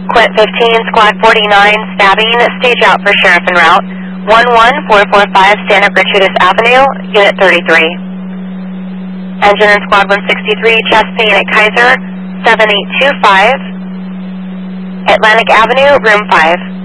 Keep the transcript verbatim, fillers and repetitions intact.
Quint fifteen, Squad forty-nine, stabbing, stage out for sheriff en route. one one four four five, Santa Gertrudis Avenue, Unit thirty-three. Engine in Squad one sixty-three, chest pain at Kaiser, seven eight two five, Atlantic Avenue, room five.